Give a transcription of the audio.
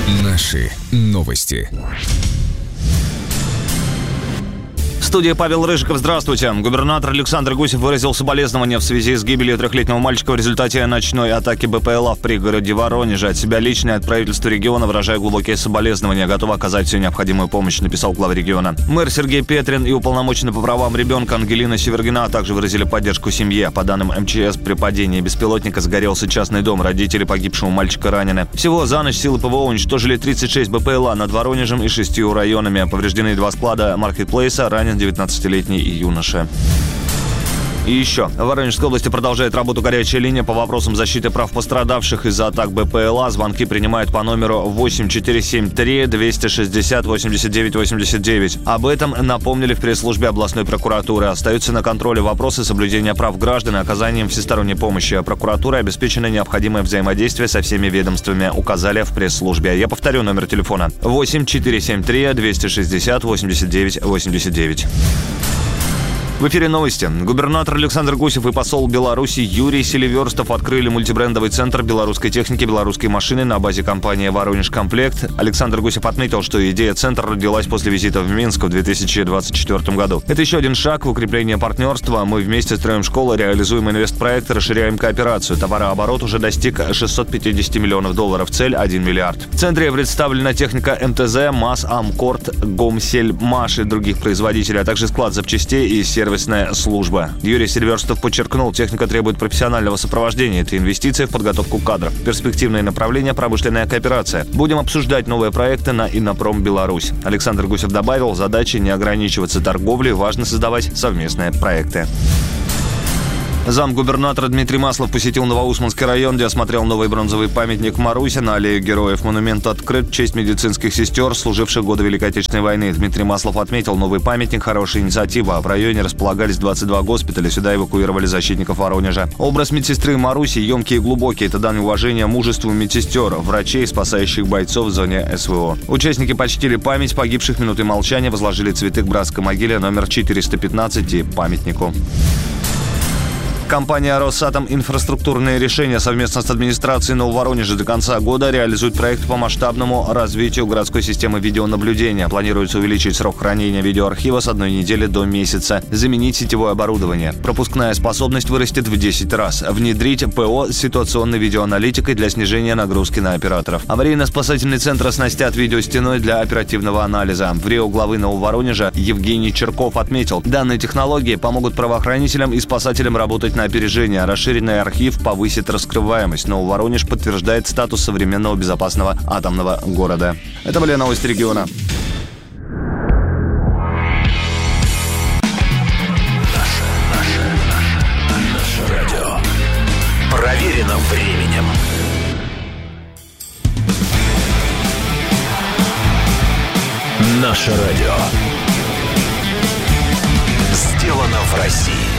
Наши новости. Студия Павел Рыжиков. Здравствуйте. Губернатор Александр Гусев выразил соболезнования в связи с гибелью трехлетнего мальчика в результате ночной атаки БПЛА в пригороде Воронежа. От себя лично и от правительства региона выражаю глубокие соболезнования. Готов оказать всю необходимую помощь, написал глава региона. Мэр Сергей Петрин и уполномоченный по правам ребенка Ангелина Севергина также выразили поддержку семье. По данным МЧС, при падении беспилотника загорелся частный дом. Родители погибшего мальчика ранены. Всего за ночь силы ПВО уничтожили 36 БПЛА над Воронежем и 6 районами. Повреждены 2 склада маркетплейса, ранен 19-летний юноша. И еще. В Воронежской области продолжает работу горячая линия по вопросам защиты прав пострадавших из-за атак БПЛА. Звонки принимают по номеру 8473-260-89-89. Об этом напомнили в пресс-службе областной прокуратуры. Остаются на контроле вопросы соблюдения прав граждан и оказанием всесторонней помощи. Прокуратура обеспечена необходимое взаимодействие со всеми ведомствами, указали в пресс-службе. Я повторю номер телефона. 8473-260-89-89. В эфире новости. Губернатор Александр Гусев и посол Беларуси Юрий Селиверстов открыли мультибрендовый центр белорусской техники, белорусской машины на базе компании «Воронежкомплект». Александр Гусев отметил, что идея центра родилась после визита в Минск в 2024 году. Это еще один шаг в укрепление партнерства. Мы вместе строим школы, реализуем инвестпроекты, расширяем кооперацию. Товарооборот уже достиг 650 миллионов долларов. Цель – 1 миллиард. В центре представлена техника МТЗ, МАЗ, Амкорт, Гомсельмаш и других производителей, а также склад запчастей и сервисная служба. Юрий Сильверстов подчеркнул, техника требует профессионального сопровождения. Это инвестиции в подготовку кадров. Перспективное направление – промышленная кооперация. Будем обсуждать новые проекты на Иннопром Беларусь. Александр Гусев добавил, задача не ограничиваться торговлей, важно создавать совместные проекты. Замгубернатора Дмитрий Маслов посетил Новоусманский район, где осмотрел новый бронзовый памятник Марусе на аллее героев. Монумент открыт в честь медицинских сестер, служивших в годы Великой Отечественной войны. Дмитрий Маслов отметил, новый памятник – хорошая инициатива. В районе располагались 22 госпиталя, сюда эвакуировали защитников Воронежа. Образ медсестры Маруси емкий и глубокий. Это дань уважения мужеству медсестер, врачей, спасающих бойцов в зоне СВО. Участники почтили память погибших, минутой молчания возложили цветы к братской могиле номер 415 и памятнику. Компания «Росатом Инфраструктурные решения» совместно с администрацией Нововоронежа до конца года реализует проект по масштабному развитию городской системы видеонаблюдения. Планируется увеличить срок хранения видеоархива с 1 недели до месяца, заменить сетевое оборудование. Пропускная способность вырастет в 10 раз. Внедрить ПО с ситуационной видеоаналитикой для снижения нагрузки на операторов. Аварийно-спасательный центр оснастят видеостеной для оперативного анализа. В РИО главы Нововоронежа Евгений Черков отметил, данные технологии помогут правоохранителям и спасателям работать на опережение. Расширенный архив повысит раскрываемость. Нововоронеж подтверждает статус современного безопасного атомного города. Это были новости региона. Наше радио. Проверено временем. Наше радио. Сделано в России.